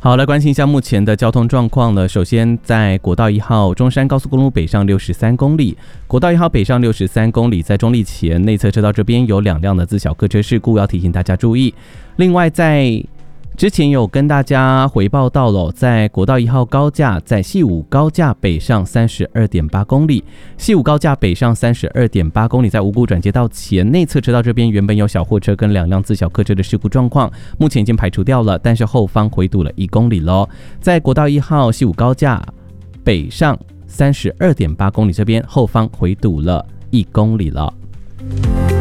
好，来关心一下目前的交通状况了。首先，在国道1号中山高速公路北上63公里，国道1号北上63公里，在中立前内侧车道这边有2辆的自小客车事故，要提醒大家注意。另外，在之前有跟大家回报到了，在国道1号高架在细武高架北上 32.8 公里，细武高架北上 32.8 公里，在五股转接道前内侧车道这边原本有小货车跟2辆自小客车的事故状况，目前已经排除掉了，但是后方回堵了1公里咯。在国道1号细武高架北上 32.8 公里这边后方回堵了1公里了。